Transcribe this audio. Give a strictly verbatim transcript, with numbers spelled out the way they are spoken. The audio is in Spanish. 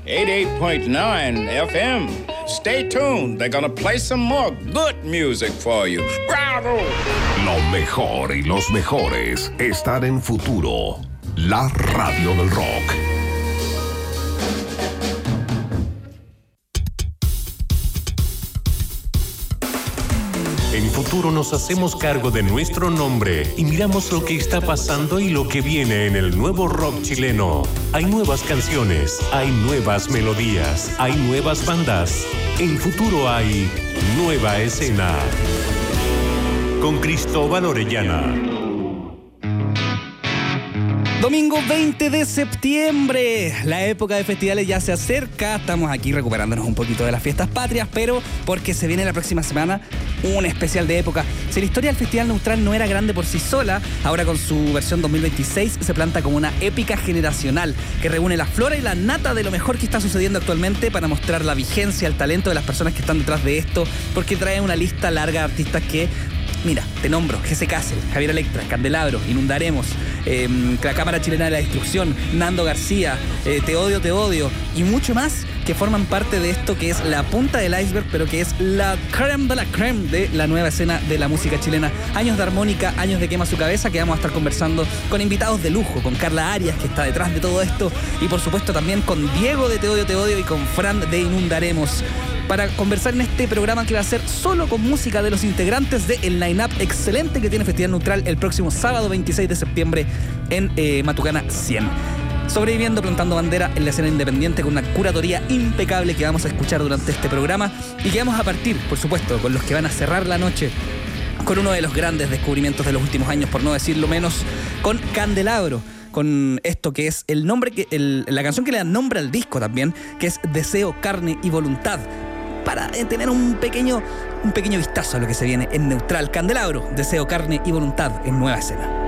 eighty-eight point nine F M. Stay tuned. They're gonna play some more good music for you. Bravo! Lo mejor y los mejores están en Futuro, la radio del rock. En Futuro nos hacemos cargo de nuestro nombre y miramos lo que está pasando y lo que viene en el nuevo rock chileno. Hay nuevas canciones, hay nuevas melodías, hay nuevas bandas. En Futuro hay nueva escena. Con Cristóbal Orellana. Domingo veinte de septiembre, la época de festivales ya se acerca, estamos aquí recuperándonos un poquito de las fiestas patrias, pero porque se viene la próxima semana un especial de época. Si la historia del Festival Neutral no era grande por sí sola, ahora con su versión dos mil veintiséis se planta como una épica generacional que reúne la flora y la nata de lo mejor que está sucediendo actualmente para mostrar la vigencia, el talento de las personas que están detrás de esto, porque trae una lista larga de artistas que... Mira, te nombro, Jesse Kassel, Javier Electra, Candelabro, Inundaremos, eh, la Cámara Chilena de la Destrucción, Nando García, eh, Te Odio, Te Odio y mucho más que forman parte de esto que es la punta del iceberg, pero que es la crème de la crème de la nueva escena de la música chilena. Años de armónica, años de Quema Su Cabeza, que vamos a estar conversando con invitados de lujo, con Carla Arias, que está detrás de todo esto, y por supuesto también con Diego de Te Odio, Te Odio y con Fran de Inundaremos, para conversar en este programa que va a ser solo con música de los integrantes del line-up excelente que tiene Festival Neutral el próximo sábado veintiséis de septiembre en eh, Matucana cien. Sobreviviendo, plantando bandera en la escena independiente con una curatoría impecable que vamos a escuchar durante este programa y que vamos a partir, por supuesto, con los que van a cerrar la noche con uno de los grandes descubrimientos de los últimos años, por no decirlo menos, con Candelabro, con esto que es el nombre que el, la canción que le da nombre al disco también, que es Deseo, Carne y Voluntad, para tener un pequeño, un pequeño vistazo a lo que se viene en Neutral. Candelabro, Deseo, Carne y Voluntad en Nueva Escena.